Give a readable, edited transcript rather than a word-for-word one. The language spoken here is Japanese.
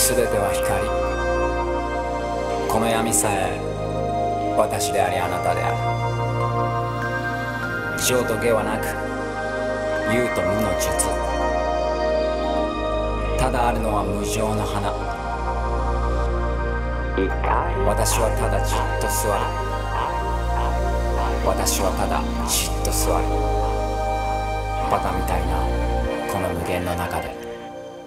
すべては光。この闇さえ私でありあなたである。情と下はなく有と無の術。ただあるのは無常の花。私はただじっと座る。私はただじっと座る。バカみたいなこの無限の中で。